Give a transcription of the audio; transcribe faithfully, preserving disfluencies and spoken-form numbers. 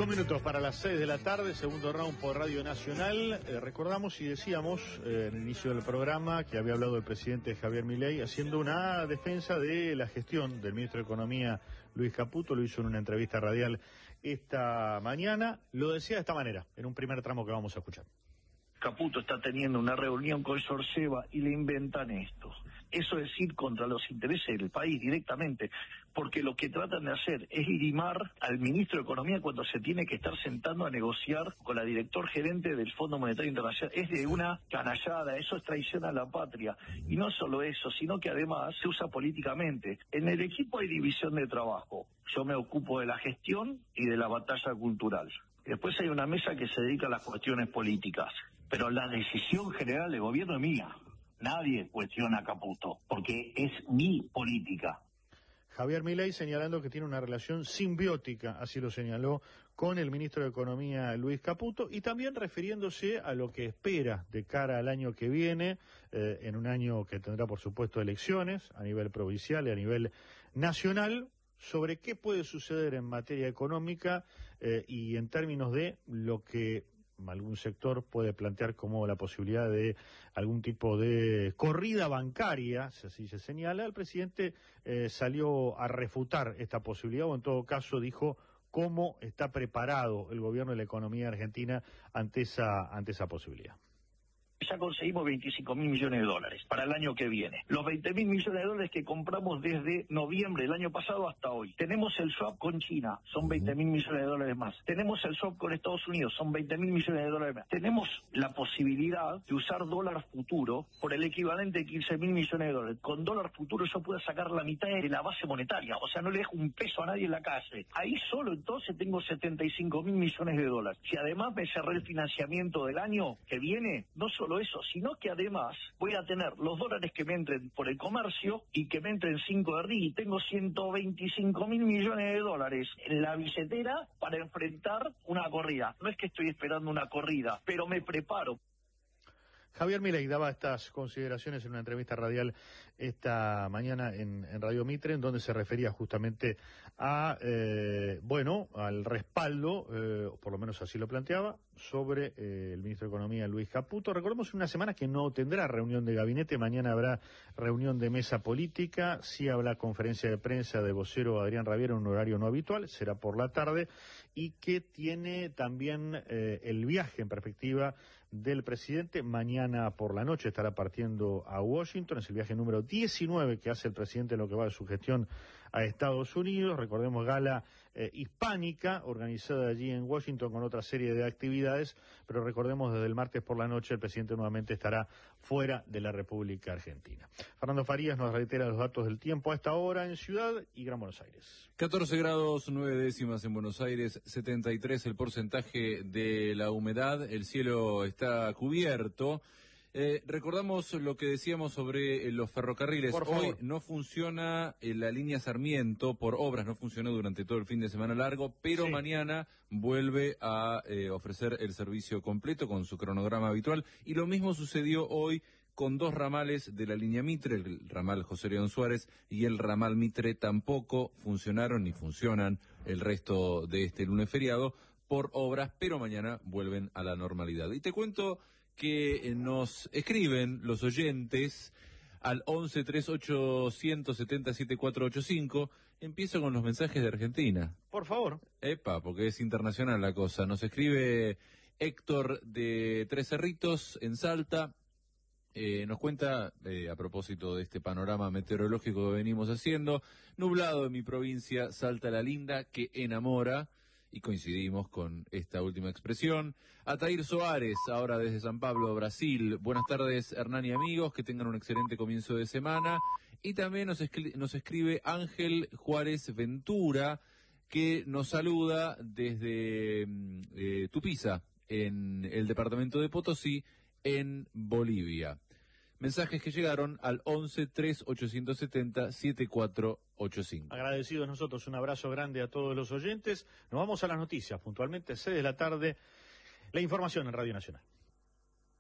Dos minutos para las seis de la tarde, segundo round por Radio Nacional. Eh, recordamos y decíamos eh, en el inicio del programa que había hablado el presidente Javier Milei haciendo una defensa de la gestión del ministro de Economía Luis Caputo. Lo hizo en una entrevista radial esta mañana. Lo decía de esta manera, en un primer tramo que vamos a escuchar. Caputo está teniendo una reunión con Sorceva y le inventan esto. Eso es ir contra los intereses del país directamente, porque lo que tratan de hacer es limar al ministro de Economía cuando se tiene que estar sentando a negociar con la director gerente del Fondo Monetario Internacional. Es de una canallada, eso es traición a la patria. Y no solo eso, sino que además se usa políticamente. En el equipo hay división de trabajo. Yo me ocupo de la gestión y de la batalla cultural. Después hay una mesa que se dedica a las cuestiones políticas. Pero la decisión general del gobierno es mía. Nadie cuestiona a Caputo, porque es mi política. Javier Milei señalando que tiene una relación simbiótica, así lo señaló, con el ministro de Economía Luis Caputo, y también refiriéndose a lo que espera de cara al año que viene, eh, en un año que tendrá, por supuesto, elecciones a nivel provincial y a nivel nacional, sobre qué puede suceder en materia económica eh, y en términos de lo que algún sector puede plantear como la posibilidad de algún tipo de corrida bancaria, si así se señala. El presidente eh, salió a refutar esta posibilidad, o en todo caso dijo cómo está preparado el gobierno de la economía argentina ante esa, ante esa posibilidad. Ya conseguimos veinticinco mil millones de dólares para el año que viene. Los veinte mil millones de dólares que compramos desde noviembre del año pasado hasta hoy. Tenemos el swap con China, son veinte mil millones de dólares más. Tenemos el swap con Estados Unidos, son veinte mil millones de dólares más. Tenemos la posibilidad de usar dólar futuro por el equivalente de quince mil millones de dólares. Con dólar futuro yo puedo sacar la mitad de la base monetaria, o sea, no le dejo un peso a nadie en la calle. Ahí solo entonces tengo setenta y cinco mil millones de dólares. Si además me cerré el financiamiento del año que viene, no solo eso, sino que además voy a tener los dólares que me entren por el comercio y que me entren cinco de R I, y tengo ciento veinticinco mil millones de dólares en la billetera para enfrentar una corrida. No es que estoy esperando una corrida, pero me preparo. Javier Milei daba estas consideraciones en una entrevista radial esta mañana en, en Radio Mitre, en donde se refería justamente a, eh, bueno, al respaldo, eh, por lo menos así lo planteaba, sobre eh, el ministro de Economía Luis Caputo. Recordemos una semana que no tendrá reunión de gabinete, mañana habrá reunión de mesa política, sí habrá conferencia de prensa de vocero Adrián Rabiera en un horario no habitual, será por la tarde, y que tiene también eh, el viaje en perspectiva del presidente. Mañana por la noche estará partiendo a Washington, es el viaje número diecinueve que hace el presidente en lo que va de su gestión a Estados Unidos. Recordemos, gala eh, hispánica organizada allí en Washington con otra serie de actividades, pero recordemos, desde el martes por la noche el presidente nuevamente estará fuera de la República Argentina. Fernando Farías nos reitera los datos del tiempo a esta hora en Ciudad y Gran Buenos Aires. catorce grados, nueve décimas en Buenos Aires, setenta y tres el porcentaje de la humedad, el cielo está cubierto. Eh, recordamos lo que decíamos sobre eh, los ferrocarriles. Hoy no funciona eh, la línea Sarmiento por obras, no funcionó durante todo el fin de semana largo, pero sí, mañana vuelve a eh, ofrecer el servicio completo con su cronograma habitual, y lo mismo sucedió hoy con dos ramales de la línea Mitre, el ramal José León Suárez y el ramal Mitre tampoco funcionaron ni funcionan el resto de este lunes feriado por obras, pero mañana vuelven a la normalidad. Y te cuento que nos escriben los oyentes al once, treinta y ocho, ciento setenta, setenta y cuatro ochenta y cinco. Empiezo con los mensajes de Argentina. Por favor. Epa, porque es internacional la cosa. Nos escribe Héctor de Tres Cerritos, en Salta. Eh, nos cuenta, eh, a propósito de este panorama meteorológico que venimos haciendo, nublado en mi provincia, Salta la linda, que enamora. Y coincidimos con esta última expresión. Atair Soares, ahora desde San Pablo, Brasil. Buenas tardes, Hernán y amigos, que tengan un excelente comienzo de semana. Y también nos, nos escribe Ángel Juárez Ventura, que nos saluda desde eh, Tupiza, en el departamento de Potosí, en Bolivia. Mensajes que llegaron al once, tres, ochocientos setenta, setenta y cuatro ochenta y cinco. Agradecidos nosotros, un abrazo grande a todos los oyentes. Nos vamos a las noticias, puntualmente seis de la tarde, la información en Radio Nacional.